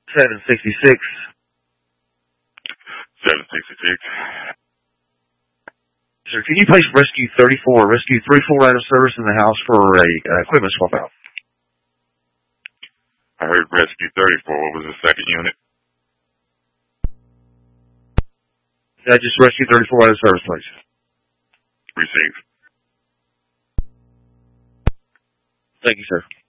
766. 766. Sir, can you place Rescue 34, Rescue 34 out of service in the house for a equipment swap out? I heard Rescue 34. What was the second unit? Just Rescue 34 out of service, please. Received. Thank you, sir.